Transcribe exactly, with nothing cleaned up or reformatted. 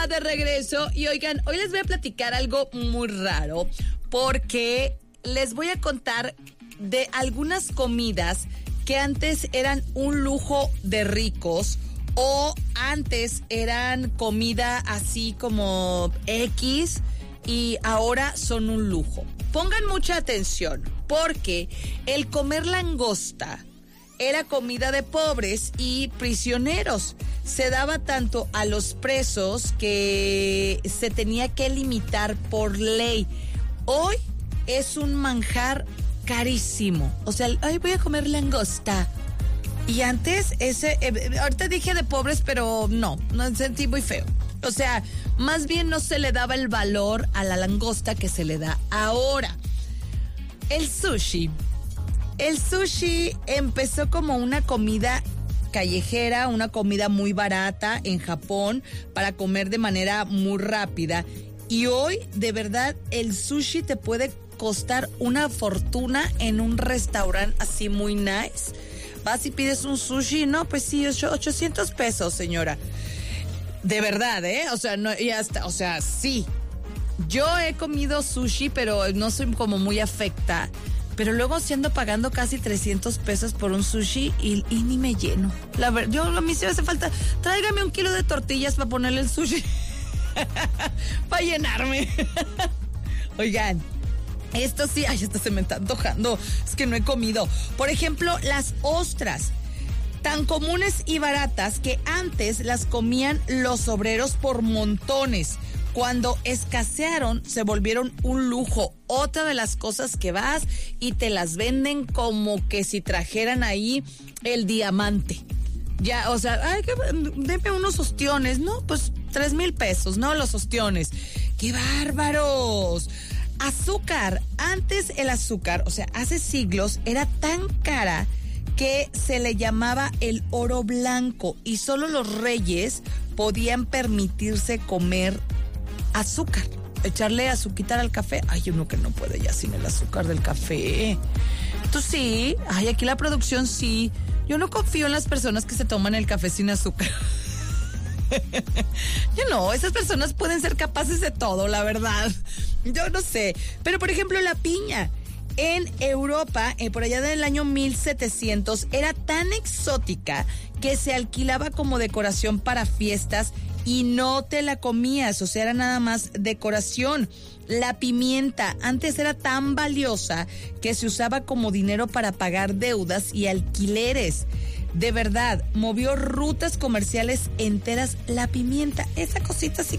De regreso y oigan, hoy les voy a platicar algo muy raro porque les voy a contar de algunas comidas que antes eran un lujo de ricos o antes eran comida así como X y ahora son un lujo. Pongan mucha atención porque el comer langosta era comida de pobres y prisioneros. Se daba tanto a los presos que se tenía que limitar por ley. Hoy es un manjar carísimo. O sea, ay, voy a comer langosta. Y antes, ese, eh, ahorita dije de pobres, pero no, no sentí muy feo. O sea, más bien no se le daba el valor a la langosta que se le da ahora. El sushi. El sushi empezó como una comida callejera, una comida muy barata en Japón para comer de manera muy rápida. Y hoy, de verdad, el sushi te puede costar una fortuna en un restaurante así muy nice. Vas y pides un sushi, no, pues sí, ochocientos pesos, señora. De verdad, ¿eh? O sea, no, y hasta, o sea, sí. Yo he comido sushi, pero no soy como muy afecta. Pero luego sí ando pagando casi trescientos pesos por un sushi y, y ni me lleno. La verdad, yo a mí sí me hace falta, tráigame un kilo de tortillas para ponerle el sushi. Para llenarme. Oigan, esto sí, ay, esto se me está antojando. Es que no he comido. Por ejemplo, las ostras. Tan comunes y baratas que antes las comían los obreros por montones. Cuando escasearon, se volvieron un lujo. Otra de las cosas que vas y te las venden como que si trajeran ahí el diamante. Ya, o sea, ay, que, deme unos ostiones, ¿no? Pues tres mil pesos, ¿no? Los ostiones. ¡Qué bárbaros! Azúcar. Antes el azúcar, o sea, hace siglos, era tan cara que se le llamaba el oro blanco y solo los reyes podían permitirse comer azúcar, echarle azuquitar al café. Ay, uno que no puede ya sin el azúcar del café. Tú sí, ay, aquí la producción sí. Yo no confío en las personas que se toman el café sin azúcar. Yo no, esas personas pueden ser capaces de todo, la verdad. Yo no sé. Pero, por ejemplo, la piña. En Europa, eh, por allá del año mil setecientos, era tan exótica que se alquilaba como decoración para fiestas y no te la comías, o sea, era nada más decoración. La pimienta antes era tan valiosa que se usaba como dinero para pagar deudas y alquileres. De verdad, movió rutas comerciales enteras la pimienta, esa cosita así